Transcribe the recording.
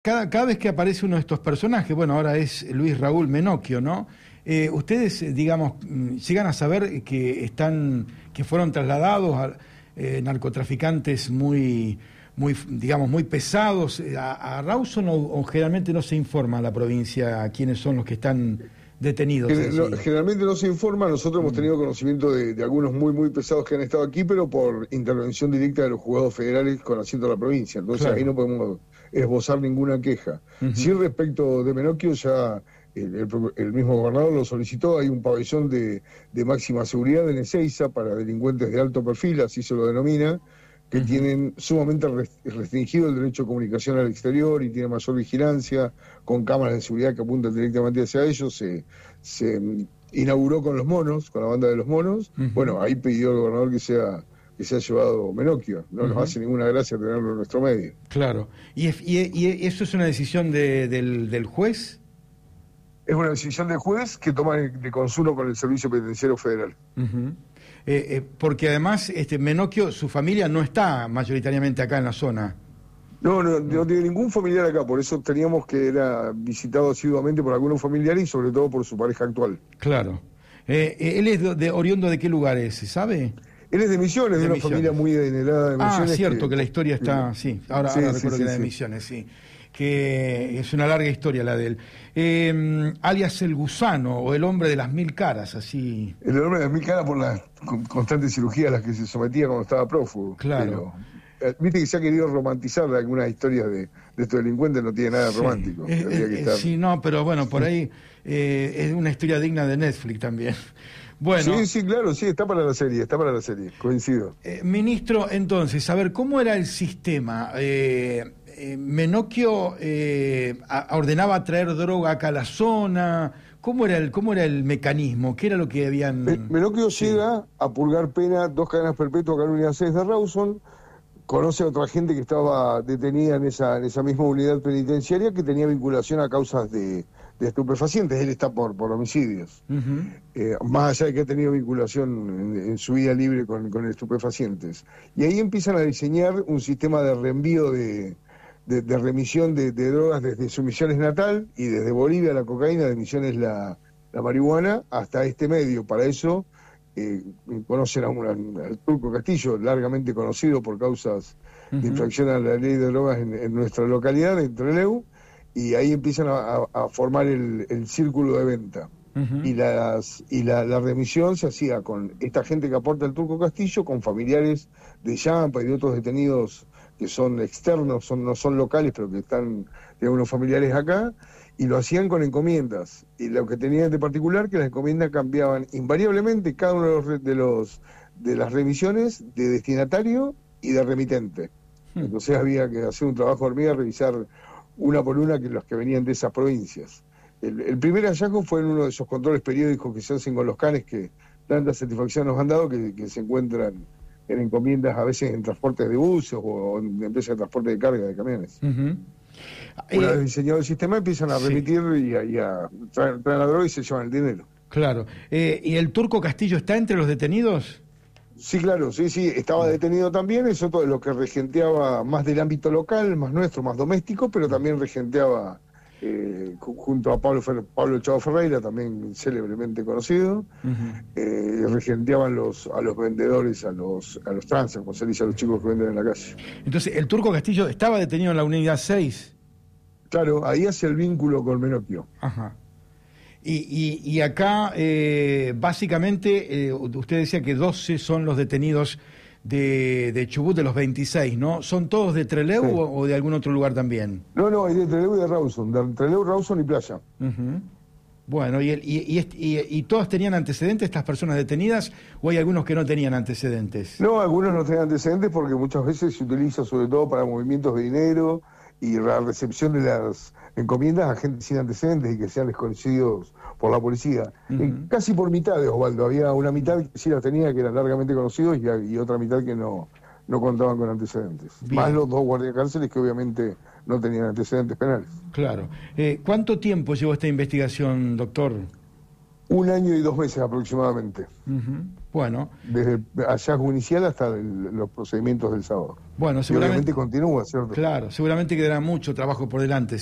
Cada vez que aparece uno de estos personajes, bueno, ahora es Luis Raúl Menocchio, ¿no? Ustedes, digamos, llegan a saber que fueron trasladados a narcotraficantes digamos, muy pesados a Rawson, o generalmente no se informa a la provincia quiénes son los que están detenidos allí. Generalmente no se informa. Nosotros hemos tenido conocimiento de algunos muy pesados que han estado aquí, pero por intervención directa de los juzgados federales con asiento a la provincia. Entonces Claro. ahí no podemos esbozar ninguna queja. Sí, respecto de Menocchio, ya el mismo gobernador lo solicitó. Hay un pabellón de máxima seguridad en Ezeiza para delincuentes de alto perfil, así se lo denomina, que tienen sumamente restringido el derecho de comunicación al exterior y tienen mayor vigilancia, con cámaras de seguridad que apuntan directamente hacia ellos. Se inauguró con los monos, con la banda de los monos. Bueno, ahí pidió el gobernador que sea llevado Menocchio. No nos hace ninguna gracia tenerlo en nuestro medio. Claro. ¿Y eso es una decisión del juez? Es una decisión del juez que toma de consulta con el Servicio Penitenciario Federal. Porque además Menocchio, su familia no está mayoritariamente acá en la zona. No tiene ningún familiar acá, por eso teníamos que era visitado asiduamente por algunos familiares y sobre todo por su pareja actual. Claro. ¿Él es oriundo de qué lugar es, se sabe? Él es de Misiones, de una familia muy adinerada de Misiones. Cierto, que la historia está, sí, ahora recuerdo que era de Misiones, sí. Que es una larga historia la de él. Alias el gusano, o el hombre de las 1000 caras, así. El hombre de las 1000 caras por las constantes cirugías a las que se sometía cuando estaba prófugo. Claro. Pero, viste que se ha querido romantizar algunas historias de estos delincuentes, no tiene nada de romántico. Sí, no, pero bueno, por ahí es una historia digna de Netflix también. Bueno, sí, claro, sí, está para la serie, coincido. Ministro, entonces, a ver, ¿cómo era el sistema? Menocchio ordenaba traer droga acá a la zona. ¿Cómo era el mecanismo? ¿Qué era lo que habían...? Menocchio llega a purgar pena, 2 cadenas perpetuas acá en la unidad 6 de Rawson, conoce a otra gente que estaba detenida en esa misma unidad penitenciaria que tenía vinculación a causas de estupefacientes. Él está por homicidios. Más allá de que ha tenido vinculación en su vida libre con estupefacientes. Y ahí empiezan a diseñar un sistema de reenvío de remisión de drogas desde su Misiones natal y desde Bolivia la cocaína, de Misiones la marihuana, hasta este medio. Para eso conocen al Turco Castillo, largamente conocido por causas de infracción a la ley de drogas en nuestra localidad, en Trelew, y ahí empiezan a formar el círculo de venta. Y la remisión se hacía con esta gente que aporta el Turco Castillo, con familiares de Yampa y de otros detenidos que son externos, no son locales, pero que tienen unos familiares acá, y lo hacían con encomiendas. Y lo que tenían de particular, que las encomiendas cambiaban invariablemente cada uno de las remisiones de destinatario y de remitente. Entonces había que hacer un trabajo de hormiga, revisar una por una los que venían de esas provincias. El primer hallazgo fue en uno de esos controles periódicos que se hacen con los canes, que tanta satisfacción nos han dado, que se encuentran en encomiendas a veces en transportes de buses o en empresas de transporte de carga de camiones. Una vez diseñado el sistema, empiezan a remitir y a traer la droga y se llevan el dinero. Claro. ¿Y el Turco Castillo está entre los detenidos? Sí, claro, sí, estaba detenido también. Eso todo lo que regenteaba más del ámbito local, más nuestro, más doméstico, pero también regenteaba junto a Pablo Chavo Ferreira, también célebremente conocido, regenteaban a los vendedores, a los tranzas, como se dice a los chicos que venden en la calle. Entonces, ¿el Turco Castillo estaba detenido en la unidad 6? Claro, ahí hace el vínculo con Menocchio. Ajá. Y acá, básicamente, usted decía que 12 son los detenidos de Chubut, de los 26, ¿no? ¿Son todos de Trelew o de algún otro lugar también? No, hay de Trelew y de Rawson, de Trelew, Rawson y Playa. Bueno, ¿y todas tenían antecedentes, estas personas detenidas, o hay algunos que no tenían antecedentes? No, algunos no tenían antecedentes porque muchas veces se utiliza sobre todo para movimientos de dinero y la recepción de las encomiendas a gente sin antecedentes y que sean desconocidos por la policía. Casi por mitad, Osvaldo, había una mitad que sí la tenía, que eran largamente conocidos, y otra mitad que no contaban con antecedentes. Bien. Más los 2 guardias cárceles que obviamente no tenían antecedentes penales. Claro. ¿Cuánto tiempo llevó esta investigación, doctor? 1 año y 2 meses aproximadamente. Bueno. Desde el hallazgo inicial hasta los procedimientos del sábado. Bueno, seguramente. Y obviamente continúa, ¿cierto? Claro, seguramente quedará mucho trabajo por delante.